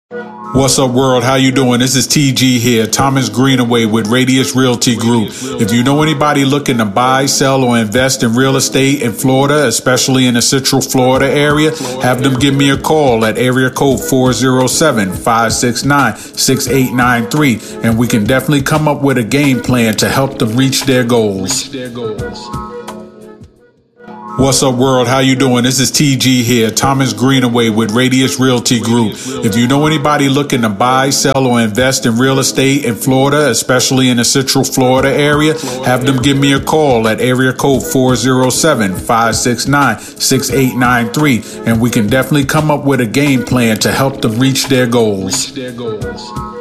What's up, world? How you doing? This is TG here, Thomas Greenaway with Radius Realty Group. If you know anybody looking to buy, sell, or invest in real estate in Florida, especially in the Central Florida area, have them give me a call at area code 407-569-6893, and we can definitely come up with a game plan to help them reach their goals. What's up, world? How you doing? This is TG here, Thomas Greenaway with Radius Realty Group. If you know anybody looking to buy, sell, or invest in real estate in Florida, especially in the Central Florida area, have them give me a call at area code 407-569-6893, and we can definitely come up with a game plan to help them reach their goals.